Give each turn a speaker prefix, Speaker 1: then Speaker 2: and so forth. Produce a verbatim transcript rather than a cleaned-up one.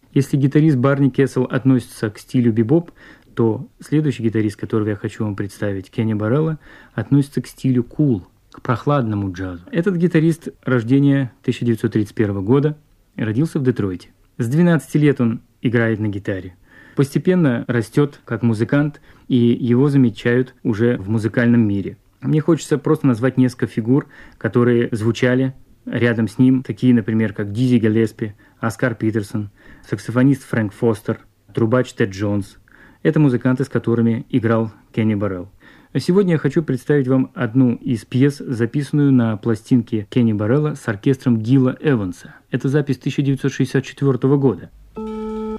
Speaker 1: Если гитарист Барни Кессел относится к стилю бибоп, то следующий гитарист, которого я хочу вам представить, Кенни Барелла, относится к стилю кул, к прохладному джазу. Этот гитарист рождения тысяча девятьсот тридцать первого года, родился в Детройте. С двенадцати лет он играет на гитаре. Постепенно растет как музыкант, и его замечают уже в музыкальном мире. Мне хочется просто назвать несколько фигур, которые звучали рядом с ним, такие, например, как Дизи Гиллеспи, Оскар Питерсон, саксофонист Фрэнк Фостер, трубач Тед Джонс. Это музыканты, с которыми играл Кенни Баррелл. Сегодня я хочу представить вам одну из пьес, записанную на пластинке Кенни Баррелла с оркестром Гила Эванса. Это запись тысяча девятьсот шестьдесят четвёртого года.